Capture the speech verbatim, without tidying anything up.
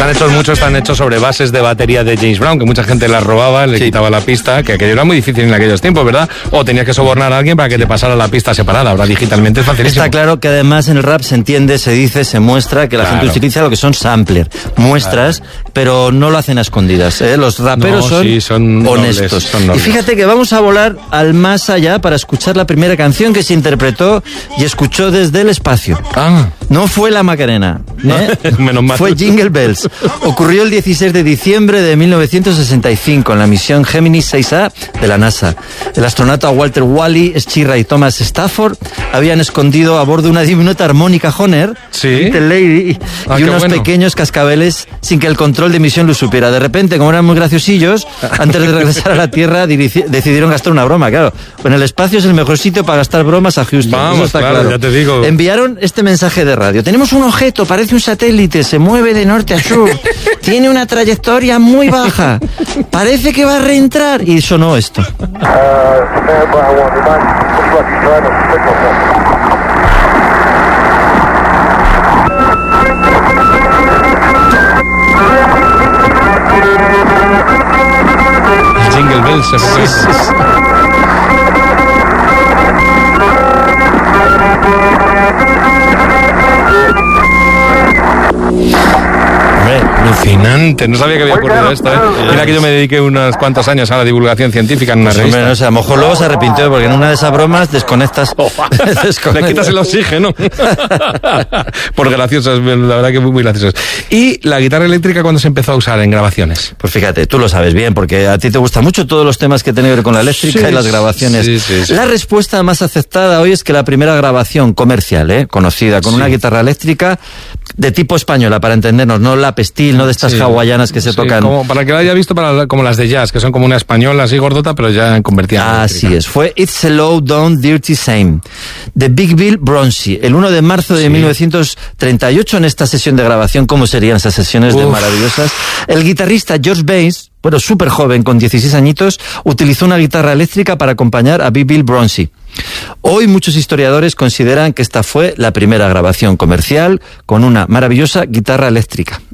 Están hechos muchos, están hechos sobre bases de batería de James Brown, que mucha gente las robaba, le sí. quitaba la pista, que aquello era muy difícil en aquellos tiempos, ¿verdad? O tenías que sobornar a alguien para que te pasara la pista separada. Ahora digitalmente es facilísimo. Está claro que además en el rap se entiende, se dice, se muestra que la claro. gente utiliza lo que son sampler, muestras, claro. pero no lo hacen a escondidas, ¿eh? Los raperos no, son, sí, son honestos. Nobles, son nobles. Y fíjate que vamos a volar al más allá para escuchar la primera canción que se interpretó y escuchó desde el espacio. Ah. No fue la Macarena, ¿eh? No, menos mal. Fue Jingle Bells. Ocurrió el dieciséis de diciembre de mil novecientos sesenta y cinco en la misión Géminis seis A de la NASA. El astronauta Walter Wally, Schirra y Thomas Stafford habían escondido a bordo una diminuta armónica Hohner, ¿sí? Little Lady, ah, y unos bueno. pequeños cascabeles sin que el control de misión lo supiera. De repente, como eran muy graciosillos, antes de regresar a la Tierra decidieron gastar una broma, claro. En el espacio es el mejor sitio para gastar bromas a Houston. Vamos, Eso está claro, claro. Ya te digo. Enviaron este mensaje de radio. Tenemos un objeto, parece un satélite, se mueve de norte a sur, tiene una trayectoria muy baja, parece que va a reentrar. Y sonó esto. Jingle Bells, se fue. Sí, sí, sí. Alucinante, no sabía que había ocurrido esto, ¿eh? Mira que yo me dediqué unos cuantos años a la divulgación científica en una pues revista. Hombre, no sé, a lo mejor luego se arrepintió porque en una de esas bromas desconectas. Oh, desconectas. Le quitas el oxígeno. Por graciosos, la verdad que muy, muy graciosos. ¿Y la guitarra eléctrica cuándo se empezó a usar en grabaciones? Pues fíjate, tú lo sabes bien, porque a ti te gustan mucho todos los temas que tienen que ver con la eléctrica sí, y las grabaciones. Sí, sí, sí. La respuesta más aceptada hoy es que la primera grabación comercial, ¿eh? conocida, con sí. una guitarra eléctrica de tipo española, para entendernos, no la pestil, no de estas sí. hawaianas que se sí, tocan. Como para que lo haya visto, para, como las de jazz, que son como una española así gordota, pero ya convertida. Así es, fue It's a Low Down Dirty Shame, de Big Bill Bronzy, el uno de marzo de sí. mil novecientos treinta y ocho, en esta sesión de grabación. ¿Cómo serían esas sesiones Uf. de maravillosas? El guitarrista George Bass, bueno, súper joven, con dieciséis añitos, utilizó una guitarra eléctrica para acompañar a Big Bill Bronzy. Hoy muchos historiadores consideran que esta fue la primera grabación comercial con una maravillosa guitarra eléctrica.